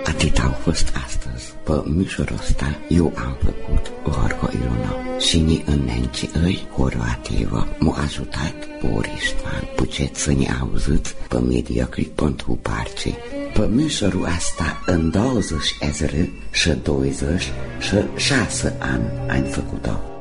Atât au fost astăzi. Pe mișorul ăsta eu am făcut Gorgo Iluna. Și ni înnenci îi Horvativă m-a ajutat Boristan. Pucețânii auzit pe mediocri pentru parce. Pe mișorul ăsta în 20 și 20 și 6 ani am făcut-o.